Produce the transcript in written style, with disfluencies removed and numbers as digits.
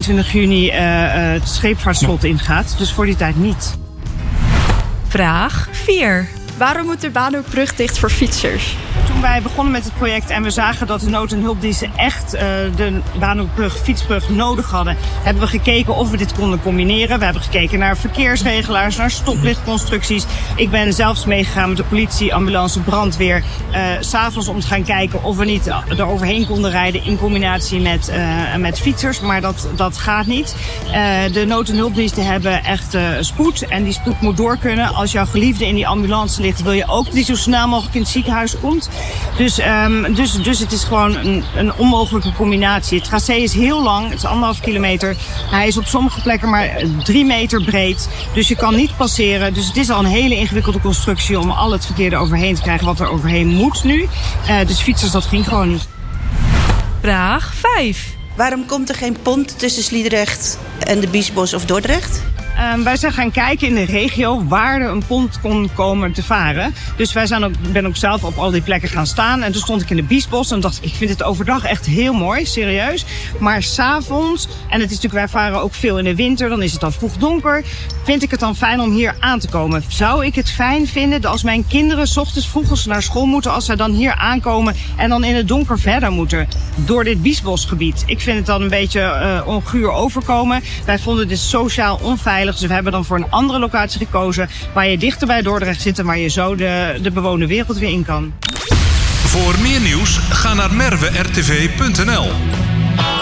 22 juni het scheepvaartslot ingaat. Dus voor die tijd niet. Vraag 4. Waarom moet de Bahnhoekbrug dicht voor fietsers? Toen wij begonnen met het project en we zagen dat de nood- en hulpdiensten echt de Bahnhoekbrug, fietsbrug nodig hadden, hebben we gekeken of we dit konden combineren. We hebben gekeken naar verkeersregelaars, naar stoplichtconstructies. Ik ben zelfs meegegaan met de politie, ambulance, brandweer, 's avonds om te gaan kijken of we niet er overheen konden rijden in combinatie met fietsers. Maar dat gaat niet. De nood- en hulpdiensten hebben echt spoed en die spoed moet door kunnen. Als jouw geliefde in die ambulance ligt, wil je ook dat die zo snel mogelijk in het ziekenhuis komt. Dus het is gewoon een onmogelijke combinatie. Het tracé is heel lang, het is 1,5 kilometer. Hij is op sommige plekken maar 3 meter breed. Dus je kan niet passeren. Dus het is al een hele ingewikkelde constructie om al het verkeer er overheen te krijgen wat er overheen moet nu. Dus fietsers, dat ging gewoon niet. Vraag 5. Waarom komt er geen pont tussen Sliedrecht en de Biesbos of Dordrecht? Wij zijn gaan kijken in de regio waar er een pont kon komen te varen. Dus ben ook zelf op al die plekken gaan staan. En toen stond ik in de Biesbos en dacht ik vind het overdag echt heel mooi, serieus. Maar 's avonds, en het is natuurlijk, wij varen ook veel in de winter, dan is het al vroeg donker. Vind ik het dan fijn om hier aan te komen? Zou ik het fijn vinden dat als mijn kinderen 's ochtends vroeg als ze naar school moeten, als zij dan hier aankomen en dan in het donker verder moeten door dit Biesbosgebied? Ik vind het dan een beetje onguur overkomen. Wij vonden dit sociaal onveilig. Dus we hebben dan voor een andere locatie gekozen waar je dichter bij Dordrecht zit en waar je zo de bewoonde wereld weer in kan. Voor meer nieuws ga naar merwertv.nl.